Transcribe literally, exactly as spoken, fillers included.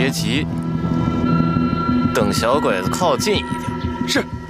别急，等小鬼子靠近一点。 是。